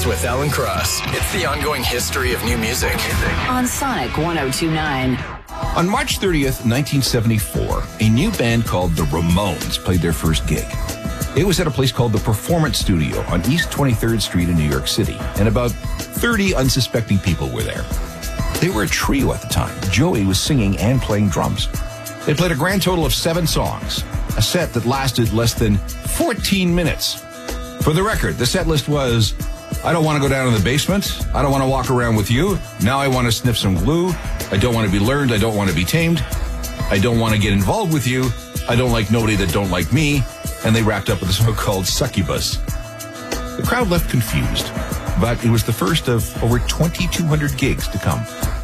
with Alan Cross. It's the ongoing history of new music. On Sonic 102.9. On March 30th, 1974, a new band called the Ramones played their first gig. It was at a place called the Performance Studio on East 23rd Street in New York City, and about 30 unsuspecting people were there. They were a trio at the time. Joey was singing and playing drums. They played a grand total of 7 songs, a set that lasted less than 14 minutes. For the record, the set list was, I don't want to go down in the basement. I don't want to walk around with you. Now I want to sniff some glue. I don't want to be learned. I don't want to be tamed. I don't want to get involved with you. I don't like nobody that don't like me. And they wrapped up with a song called Succubus. The crowd left confused, but it was the first of over 2,200 gigs to come.